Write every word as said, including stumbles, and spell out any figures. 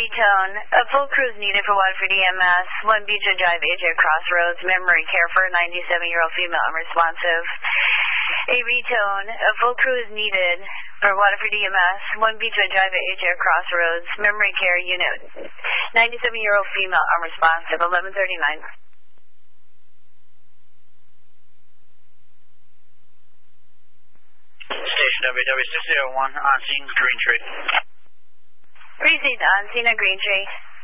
retone. A full crew is needed for Waterford E M S. one Beach Drive, A J Crossroads. Memory care for a ninety-seven-year-old female unresponsive. A retone. A full crew is needed for Waterford E M S. one Beach Drive, A J Crossroads. Memory care unit. ninety-seven-year-old female unresponsive. eleven thirty-nine. Station W W six zero one on scene, Green Tree. Received on scene at Green Tree.